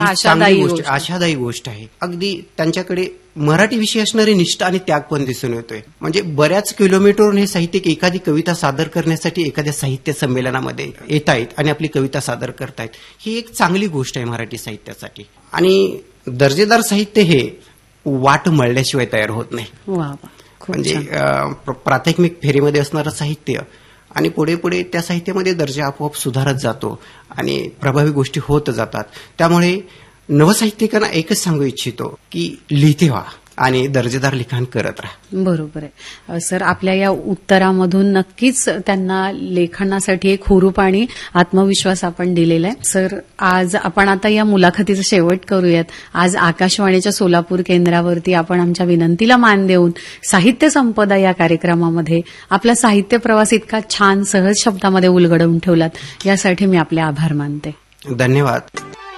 आशादायी गोष्ट आहे. अगदी त्यांच्याकडे मराठी विषयी असणारी निष्ठा आणि त्याग पण दिसून येतोय. म्हणजे बऱ्याच किलोमीटरवरून हे साहित्यिक एखादी कविता सादर करण्यासाठी एखाद्या साहित्य संमेलनामध्ये येत आहेत आणि आपली कविता सादर करतायत. ही एक चांगली गोष्ट आहे मराठी साहित्यासाठी. आणि दर्जेदार साहित्य हे वाट मळल्याशिवाय तयार होत नाही. म्हणजे प्राथमिक फेरीमध्ये असणारं साहित्य आणि पुढे पुढे त्या साहित्यामध्ये दर्जा आपोआप सुधारत जातो आणि प्रभावी गोष्टी होत जातात. त्यामुळे नवसाहित्यिकांना एकच सांगू इच्छितो की लिहिते व्हा आणि दर्जेदार लिखाण करत राहा. बरोबर आहे सर. आपल्या या उत्तरामधून नक्कीच त्यांना लेखनासाठी एक हुरूप आणि आत्मविश्वास आपण दिलेला आहे. सर, आज आपण आता या मुलाखतीचा शेवट करूयात. आज आकाशवाणीच्या सोलापूर केंद्रावरती आपण आमच्या विनंतीला मान देऊन साहित्य संपदा या कार्यक्रमामध्ये आपला साहित्य प्रवास इतका छान सहज शब्दामध्ये उलगडवून ठेवलात, यासाठी मी आपले आभार मानते. धन्यवाद.